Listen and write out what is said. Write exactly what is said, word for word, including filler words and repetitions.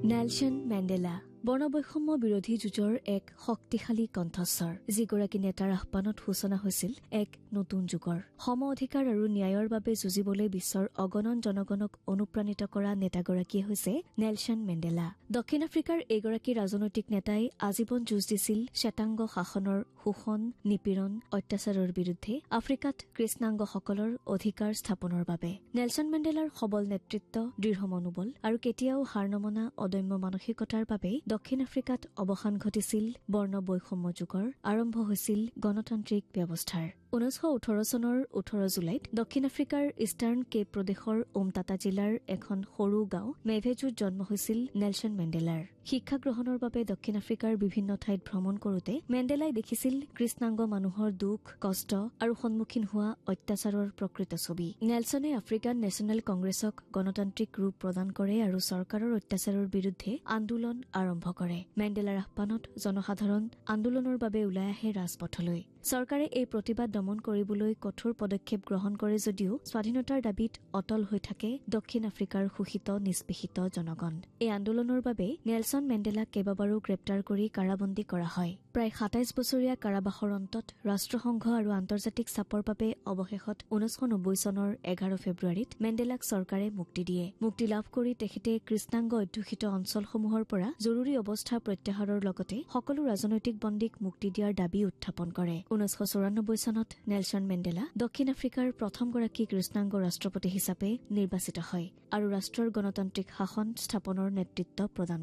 Nelson Mandela বৰ্ণবৈষম্য বিৰোধী যুঁজৰ এক শক্তিশালী কণ্ঠস্বৰ যিগৰাকী নেতাৰ আহ্বানত সূচনা হৈছিল এক নতুন যুগৰ সম অধিকাৰ আৰু ন্যায়ৰ বাবে যুঁজিবলৈ বিশ্বৰ অগণন জনগণক অনুপ্ৰাণিত কৰা নেতাগৰাকীয়ে হৈছে নেলসন মেণ্ডেলা। দক্ষিণ আফ্ৰিকাৰ এইগৰাকী ৰাজনৈতিক নেতাই আজীৱন যুঁজ দিছিল শ্বেতাংগ শাসনৰ শোষণ নিপীড়ন অত্যাচাৰৰ বিৰুদ্ধে আফ্ৰিকাত কৃষ্ণাংগসকলৰ অধিকাৰ স্থাপনৰ বাবে। নেলসন মেণ্ডেলাৰ সবল নেতৃত্ব দৃঢ় মনোবল আৰু কেতিয়াও হাৰ নমনা অদম্য মানসিকতাৰ বাবে দক্ষিণ আফ্ৰিকাত অৱসান ঘটিছিল বৰ্ণ বৈষম্য যুগৰ আৰম্ভ হৈছিল গণতান্ত্ৰিক ব্যৱস্থাৰ। ঊনৈশ ওঠৰ চনৰ ওঠৰ জুলাইত দক্ষিণ আফ্ৰিকাৰ ইষ্টাৰ্ণ কেপ প্ৰদেশৰ ওমটাটা জিলাৰ এখন সৰু গাঁও মেভেজুত জন্ম হৈছিল নেলসন মেণ্ডেলাৰ। শিক্ষা গ্ৰহণৰ বাবে দক্ষিণ আফ্ৰিকাৰ বিভিন্ন ঠাইত ভ্ৰমণ কৰোতে মেণ্ডেলাই দেখিছিল কৃষ্ণাংগ মানুহৰ দুখ কষ্ট আৰু সন্মুখীন হোৱা অত্যাচাৰৰ প্ৰকৃত ছবি। নেলসনে আফ্ৰিকান নেচনেল কংগ্ৰেছক গণতান্ত্ৰিক ৰূপ প্ৰদান কৰে আৰু চৰকাৰৰ অত্যাচাৰৰ বিৰুদ্ধে আন্দোলন আৰম্ভ কৰে। মেণ্ডেলাৰ আহ্বানত জনসাধাৰণ আন্দোলনৰ বাবে ওলাই আহে ৰাজপথলৈ। চৰকাৰে এই প্ৰতিবাদ দমন কৰিবলৈ কঠোৰ পদক্ষেপ গ্ৰহণ কৰে যদিও স্বাধীনতাৰ দাবীত অটল হৈ থাকে দক্ষিণ আফ্ৰিকাৰ শোষিত নিষ্পেষিত জনগণ। এই আন্দোলনৰ বাবে নেলসন মেণ্ডেলাক কেইবাবাৰো গ্ৰেপ্তাৰ কৰি কাৰাবন্দী কৰা হয়। প্ৰায় সাতাইশ বছৰীয়া কাৰাবাসৰ অন্তত ৰাষ্ট্ৰসংঘ আৰু আন্তৰ্জাতিক চাপৰ বাবে অৱশেষত ঊনৈশ নব্বৈ চনৰ এঘাৰ ফেব্ৰুৱাৰীত মেণ্ডেলাক চৰকাৰে মুক্তি দিয়ে। মুক্তি লাভ কৰি তেখেতে কৃষ্ণাংগ অধ্যুষিত অঞ্চলসমূহৰ পৰা জৰুৰী অৱস্থা প্ৰত্যাহাৰৰ লগতে সকলো ৰাজনৈতিক বন্দীক মুক্তি দিয়াৰ দাবী উত্থাপন কৰে। ঊনৈশ চৌৰানব্বৈ চনত নেলসন মেণ্ডেলা দক্ষিণ আফ্ৰিকাৰ প্ৰথমগৰাকী কৃষ্ণাংগ ৰাষ্ট্ৰপতি হিচাপে নিৰ্বাচিত হয় আৰু ৰাষ্ট্ৰৰ গণতান্ত্ৰিক শাসন স্থাপনৰ নেতৃত্ব প্ৰদান